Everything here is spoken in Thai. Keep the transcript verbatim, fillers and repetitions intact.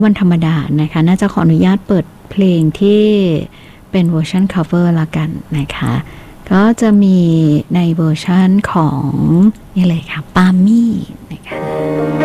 วันธรรมดานะคะน่าจะขออนุญาตเปิดเพลงที่เป็นเวอร์ชัน cover ละกันนะคะก็จะมีในเวอร์ชันของนี่เลยค่ะปามี่นะคะ